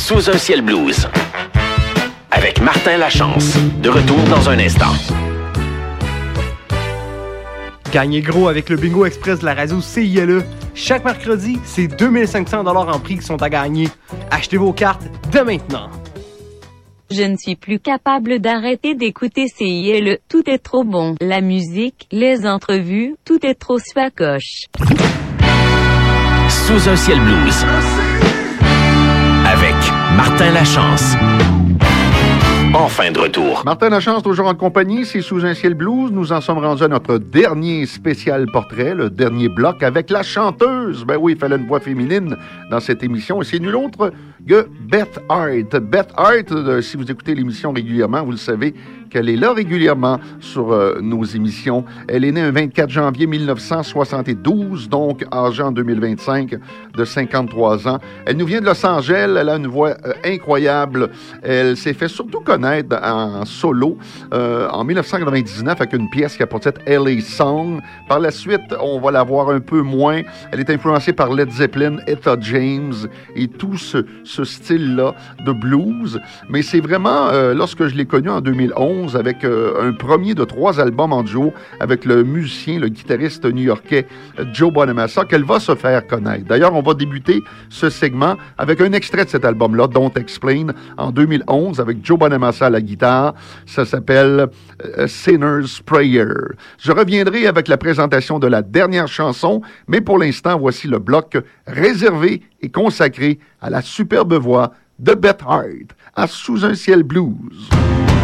Sous un ciel blues. Avec Martin Lachance. De retour dans un instant. Gagnez gros avec le Bingo Express de la radio CILE. Chaque mercredi, c'est 2500 $ en prix qui sont à gagner. Achetez vos cartes dès maintenant. Je ne suis plus capable d'arrêter d'écouter CILE. Tout est trop bon. La musique, les entrevues, tout est trop swacoche. Sous un ciel blues. Avec Martin Lachance. Enfin de retour. Martin Lachance, toujours en compagnie, c'est Sous un ciel blues. Nous en sommes rendus à notre dernier spécial portrait, le dernier bloc avec la chanteuse. Ben oui, il fallait une voix féminine dans cette émission et c'est nul autre que Beth Hart. Beth Hart, si vous écoutez l'émission régulièrement, vous le savez qu'elle est là régulièrement sur nos émissions. Elle est née un 24 janvier 1972, donc âgée en 2025 de 53 ans. Elle nous vient de Los Angeles, elle a une voix incroyable. Elle s'est fait surtout connaître en solo en 1999 avec une pièce qui a pour titre LA Song. Par la suite, on va la voir un peu moins. Elle est influencée par Led Zeppelin, Etta James et tout ce style-là de blues. Mais c'est vraiment, lorsque je l'ai connue en 2011, avec un premier de 3 albums en duo avec le musicien, le guitariste new-yorkais Joe Bonamassa, qu'elle va se faire connaître. D'ailleurs, on va débuter ce segment avec un extrait de cet album-là, Don't Explain, en 2011, avec Joe Bonamassa à la guitare. Ça s'appelle Sinner's Prayer. Je reviendrai avec la présentation de la dernière chanson, mais pour l'instant, voici le bloc réservé et consacré à la superbe voix de Beth Hart, à Sous un ciel blues.